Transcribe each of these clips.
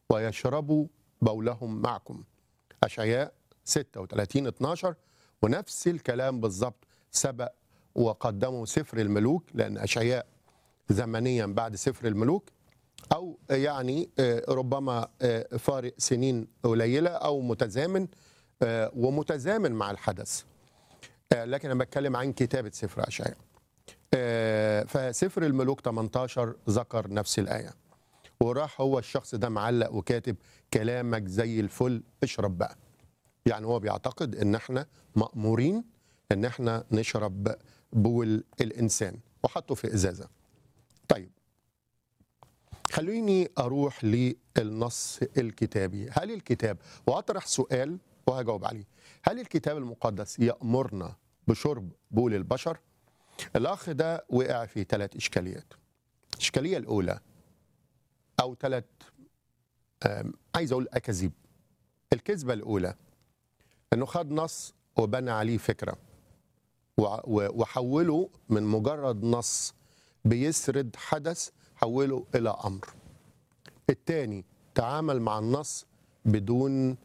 ويشربوا بولهم معكم. أشعياء 36:12. ونفس الكلام بالظبط سبق وقدموا سفر الملوك، لأن أشعياء زمنيا بعد سفر الملوك، أو يعني ربما فارق سنين قليلة أو متزامن ومتزامن مع الحدث. لكن أنا بتكلم عن كتابة سفر أشعياء. فسفر الملوك 18 ذكر نفس الآية، وراح هو الشخص ده معلق وكاتب كلامك زي الفل اشرب بقى. يعني هو بيعتقد ان احنا مأمورين ان احنا نشرب بول الانسان، وحطه في ازازه. طيب خليني اروح للنص الكتابي. هل الكتاب، واطرح سؤال وهجاوب عليه، هل الكتاب المقدس يأمرنا بشرب بول البشر؟ الاخ ده وقع في 3 اشكاليات. الاشكاليه الاولى او 3 عايز اقول اكاذيب. الكذبه الاولى انه خد نص وبنى عليه فكره وحوله من مجرد نص بيسرد حدث، حوله الى امر. الثاني تعامل مع النص بدون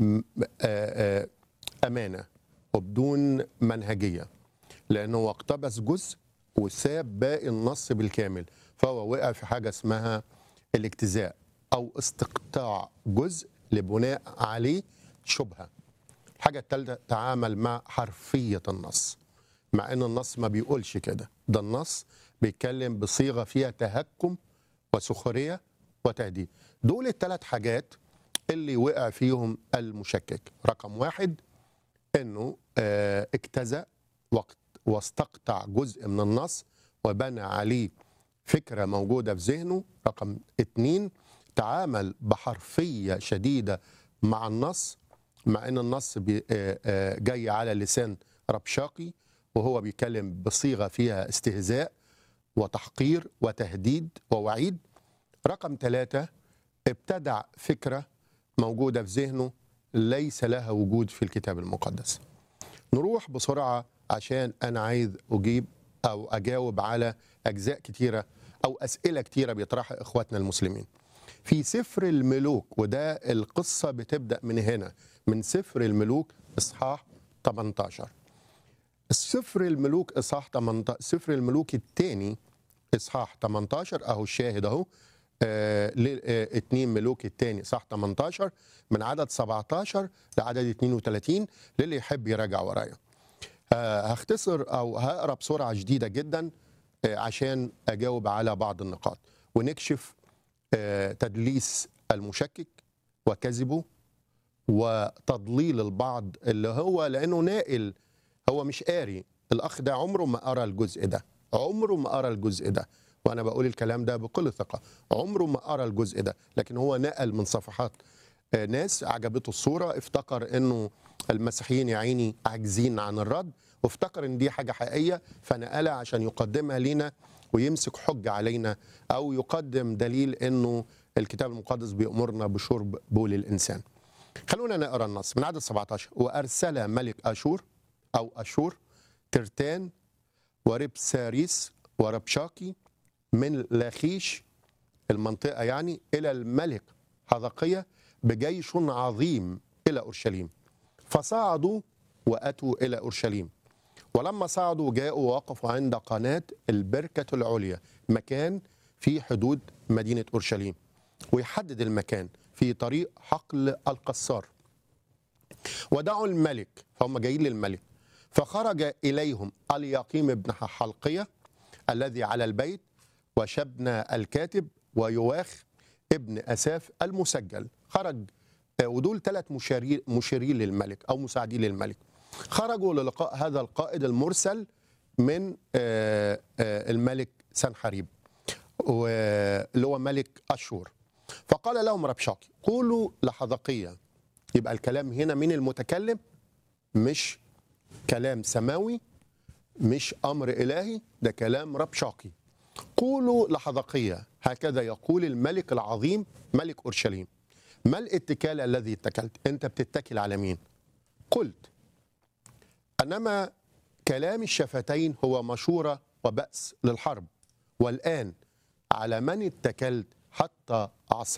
امانه وبدون منهجيه، لانه اقتبس جزء وساب باقي النص بالكامل، فهو وقع في حاجه اسمها الاجتزاء او استقطاع جزء لبناء عليه شبهه. الحاجه الثالثه تعامل مع حرفيه النص، مع ان النص ما بيقولش كده، ده النص بيتكلم بصيغه فيها تهكم وسخريه وتهديد. دول ال3 حاجات اللي وقع فيهم المشكك. رقم 1 انه اجتزأ واستقطع جزء من النص وبنى عليه فكرة موجودة في ذهنه. رقم 2 تعامل بحرفية شديدة مع النص، مع ان النص جاي على لسان ربشاقي وهو بيتكلم بصيغة فيها استهزاء وتحقير وتهديد ووعيد. رقم 3 ابتدع فكرة موجودة في ذهنه ليس لها وجود في الكتاب المقدس. نروح بسرعة عشان أنا عايز أجيب أو أجاوب على أجزاء كتيرة أو أسئلة كتيرة بيطرحها إخواتنا المسلمين. في سفر الملوك، وده القصة بتبدأ من هنا، من سفر الملوك إصحاح 18. سفر الملوك إصحاح 18، سفر الملوك الثاني إصحاح 18 أهو الشاهد أهو. 2 ملوك الثاني صح 18 من عدد 17 لعدد 32 للي يحب يراجع ورايا. هختصر او هقرا بسرعه شديده جدا عشان اجاوب على بعض النقاط ونكشف تدليس المشكك وكذبه وتضليل البعض اللي هو لانه نائل، هو مش قاري. الاخ ده عمره ما قرا الجزء ده، عمره ما قرا الجزء ده، وانا بقول الكلام ده بكل ثقه، عمره ما قرا الجزء ده، لكن هو نقل من صفحات ناس عجبته الصوره، افتكر انه المسيحيين يا عيني عاجزين عن الرد، وافتكر ان دي حاجه حقيقيه فنقلها عشان يقدمها لينا ويمسك حجه علينا او يقدم دليل انه الكتاب المقدس بيأمرنا بشرب بول الانسان. خلونا نقرا النص من عدد 17. وارسل ملك اشور او اشور ترتان وربساريس وربشاقي من لاخيش المنطقة يعني إلى الملك حذقية بجيش عظيم إلى أورشليم، فصعدوا وأتوا إلى أورشليم. ولما صعدوا جاءوا ووقفوا عند قناة البركة العليا، مكان في حدود مدينة أورشليم، ويحدد المكان في طريق حقل القصار. ودعوا الملك، فهم جايين للملك، فخرج إليهم اليقيم ابن حلقية الذي على البيت، وشبنا الكاتب، ويواخ ابن أساف المسجل. خرج، ودول 3 مشيرين للملك أو مساعدين للملك، خرجوا للقاء هذا القائد المرسل من الملك سنحريب اللي هو ملك أشور. فقال لهم ربشاقي قولوا لحذقية. يبقى الكلام هنا من المتكلم، مش كلام سماوي، مش أمر إلهي، ده كلام ربشاقي. قولوا لحذقية هكذا يقول الملك العظيم ملك أورشليم. ما الاتكال الذي اتكلت؟ أنت بتتكل على مين؟ قلت أنما كلام الشفتين هو مشورة وبأس للحرب، والآن على من اتكلت حتى